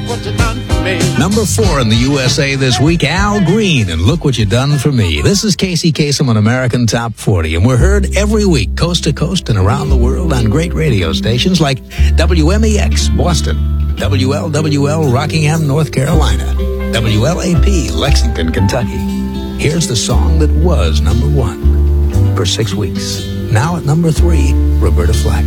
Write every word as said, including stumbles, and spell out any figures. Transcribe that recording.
what you done for me. Number four in the U S A this week, Al Green, and Look What You Done For Me. This is Casey Kasem on American Top forty, and we're heard every week, coast to coast and around the world on great radio stations like W M E X, Boston, W L W L, Rockingham, North Carolina, W L A P, Lexington, Kentucky. Here's the song that was number one for six weeks. Now at number three, Roberta Flack.